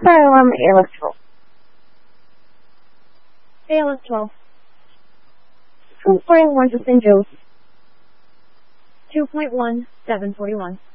Asylum, ALS 12. ALS 12. Transporting 1 to St. Joe's. 2.1, 741.